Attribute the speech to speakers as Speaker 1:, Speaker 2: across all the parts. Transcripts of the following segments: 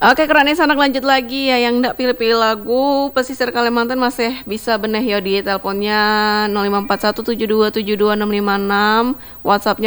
Speaker 1: Oke, Kranis anak lanjut lagi ya. Yang ndak pilih-pilih lagu pesisir Kalimantan masih bisa beneh yo di teleponnya 0541727266, WhatsAppnya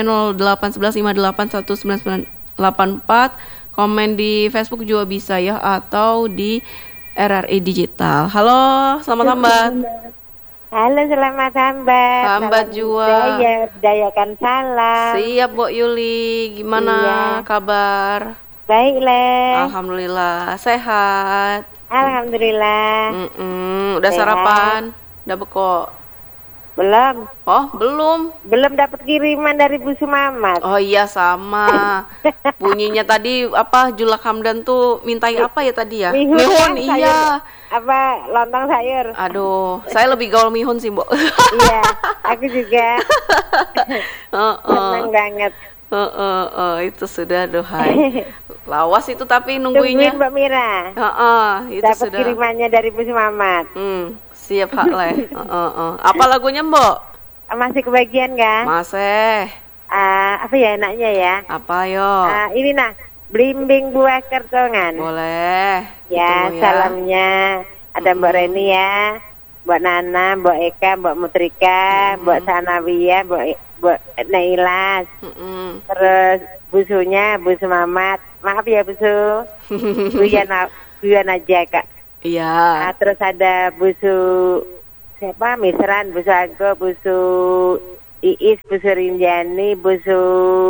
Speaker 1: 0811581984, komen di Facebook juga bisa ya, atau di RRI Digital. Halo, selamat hambat.
Speaker 2: Halo, selamat hambat.
Speaker 1: Hambat juga.
Speaker 2: Budayakan salam.
Speaker 1: Siap, Bu Yuli. Gimana kabar?
Speaker 2: Baik, Le.
Speaker 1: Alhamdulillah, sehat.
Speaker 2: Alhamdulillah.
Speaker 1: Udah
Speaker 2: Sehat.
Speaker 1: sarapan? Udah beko?
Speaker 2: Belum.
Speaker 1: Oh, belum.
Speaker 2: Belum dapat kiriman dari Bu Sumamat.
Speaker 1: Oh iya, sama. Bunyinya tadi apa, Julak Hamdan tuh mintai apa ya tadi ya? Mihun, iya.
Speaker 2: Apa, lontong sayur.
Speaker 1: Aduh, saya lebih gaul mihun sih, Mbok.
Speaker 2: Iya, aku juga. Senang banget.
Speaker 1: Itu sudah dohai. Lawas itu tapi nungguinnya.
Speaker 2: Tungguin Mbak Mira.
Speaker 1: Itu
Speaker 2: dapat
Speaker 1: sudah.
Speaker 2: kirimannya dari Bu Sumamat.
Speaker 1: Siap hak leh. Apa lagunya, Mbok?
Speaker 2: Masih kebagian kan?
Speaker 1: Masih.
Speaker 2: Apa ya enaknya ya?
Speaker 1: Apa yo?
Speaker 2: Ini nah, Blimbing Buah Kertongan.
Speaker 1: Boleh.
Speaker 2: Ya, salamnya ada Mbak Reni ya, Mbak Nana, Mbak Eka, Mbak Mutrika, Mbak Sanawiyah, Mbak Nailas. Terus busunya Bu Sumamat. Maaf ya busu. Buyan aja Kak.
Speaker 1: Iya.
Speaker 2: Terus ada busu siapa? Misran, busu Ago, busu Iis, busu Rinjani, busu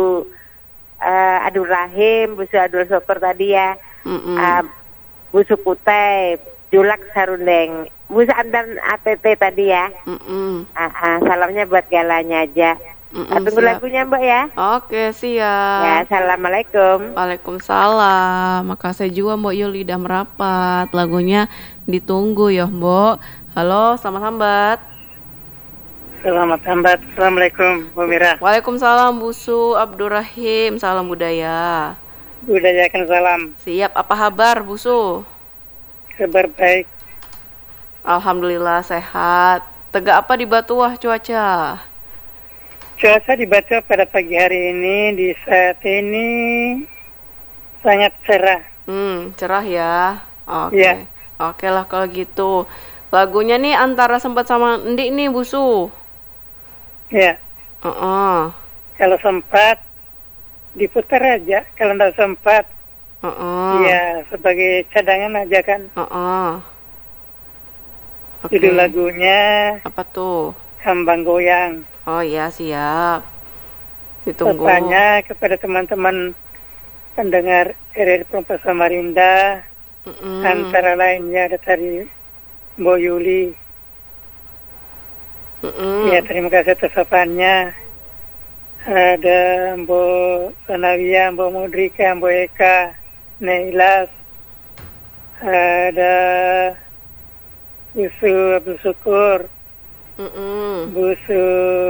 Speaker 2: Adul Rahim, busu Adul Syukur tadi ya. Busu Kutai, Julak Sarundeng, busu Andan ATT tadi ya. Salamnya buat galanya aja. Tunggu lagunya Mbak ya.
Speaker 1: Oke, siap.
Speaker 2: Ya, assalamualaikum.
Speaker 1: Waalaikumsalam. Makasih juga Mbok Yuli udah merapat. Lagunya ditunggu ya Mbok. Halo, selamat hambat.
Speaker 3: Selamat hambat. Assalamualaikum Bu Mira.
Speaker 1: Waalaikumsalam Busu Abdurrahim. Salam budaya.
Speaker 3: Budayakan salam.
Speaker 1: Siap, apa kabar Busu?
Speaker 3: Kabar baik.
Speaker 1: Alhamdulillah sehat. Tegak apa di Batuah cuaca?
Speaker 3: Cuaca di Batuah pada pagi hari ini di saat ini sangat cerah.
Speaker 1: Cerah ya. Oke.
Speaker 3: Ya.
Speaker 1: Oke lah kalau gitu. Lagunya nih antara sempat sama Endi nih Busu.
Speaker 3: Ya. Kalau sempat diputar aja, kalau tidak sempat ya sebagai cadangan aja kan. Judul lagunya
Speaker 1: apa tuh?
Speaker 3: Kambang Goyang.
Speaker 1: Oh iya, siap. Ditunggu.
Speaker 3: Bertanya kepada teman-teman pendengar RRI Perempuan Samarinda, antara lainnya ada tadi Mbok Yuli. Ya, terima kasih atas sapaannya. Ada Mbok Sanawiyah, Mbok Mudrika, Mbok Eka, Nailas, ada Busu Abdul Syukur, Busu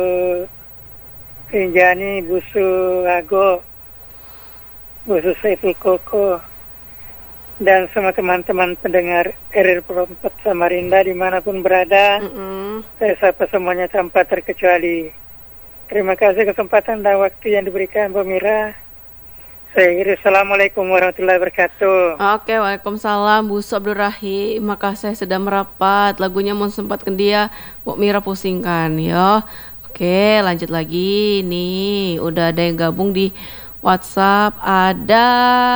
Speaker 3: Rinjani, Busu Ago, Busu Saiful Koko, dan semua teman-teman pendengar RRI Perempuan Samarinda dimanapun berada. Saya sapa semuanya tanpa terkecuali. Terima kasih kesempatan dan waktu yang diberikan Bu Mira. Saya akhiri, Assalamualaikum warahmatullahi wabarakatuh.
Speaker 1: Oke, waalaikumsalam Busu Abdurrahim. Makasih sudah merapat. Lagunya mau sempatkan dia Bu Mira pusingkan ya. Oke, lanjut lagi. Nih, udah ada yang gabung di WhatsApp. Ada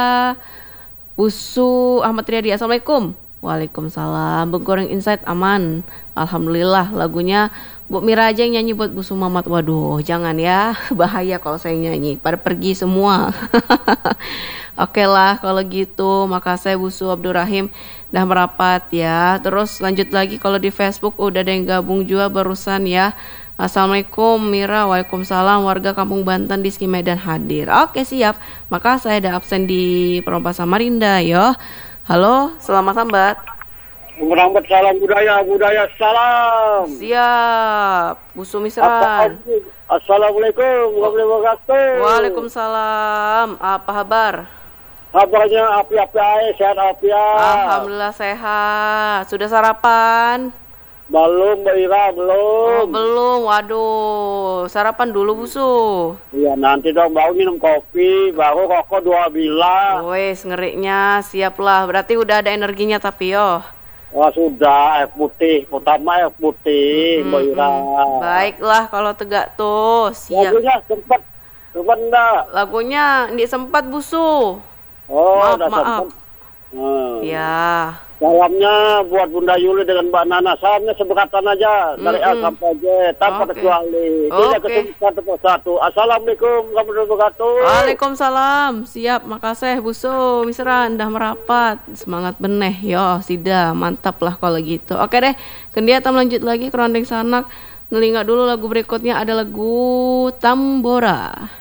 Speaker 1: Busu Ahmad Riyadi. Assalamualaikum. Waalaikumsalam. Begoreng Insight aman. Alhamdulillah. Lagunya Bu Mira aja yang nyanyi buat Bu Sumamat. Waduh, jangan ya. Bahaya kalau saya nyanyi. Pada pergi semua. Oke lah kalau gitu. Makasih Busu Abdurrahim dah merapat ya. Terus lanjut lagi kalau di Facebook udah ada yang gabung juga barusan ya. Assalamualaikum Mira. Waalaikumsalam. Warga Kampung Banten di Medan hadir. Oke, siap. Maka saya ada absen di Perempuan Samarinda ya. Halo, selamat hambat.
Speaker 4: Selamat salam budaya salam.
Speaker 1: Siap, Busu Misran.
Speaker 4: Assalamualaikum warahmatullahi wabarakatuh.
Speaker 1: Waalaikumsalam. Apa kabar?
Speaker 4: Kabarnya api-api aja, sehat apiah.
Speaker 1: Alhamdulillah sehat. Sudah sarapan?
Speaker 4: Belum, Mbak Ira, belum.
Speaker 1: Oh, belum. Waduh, sarapan dulu Busu.
Speaker 4: Iya, nanti dong baru minum kopi, baru rokok 2 bilah.
Speaker 1: Wes, ngerinya siaplah. Berarti udah ada energinya tapi yo.
Speaker 4: Wah, sudah, air putih. Pertama air putih, Mbak Ira.
Speaker 1: Baiklah kalau tegak tuh. Siap.
Speaker 4: Lagunya sempat enggak?
Speaker 1: Lagunya nggak sempat Busu.
Speaker 4: Oh,
Speaker 1: Maaf,
Speaker 4: udah
Speaker 1: maaf.
Speaker 4: sempat.
Speaker 1: Ya.
Speaker 4: Salamnya buat Bunda Yuli dengan Mbak Nana. Salamnya seberatan aja dari A sampai Z tanpa
Speaker 1: Oke.
Speaker 4: kecuali.
Speaker 1: Oke.
Speaker 4: Tidak satu persatu. Assalamualaikum warahmatullahi wabarakatuh.
Speaker 1: Waalaikumsalam. Siap, makasih Busu. Misran dah merapat. Semangat beneh yo, sida. Mantap lah kalau gitu. Oke deh, kendia kita lanjut lagi ke rondeng sanak. Nelingak dulu lagu berikutnya ada lagu Tambora.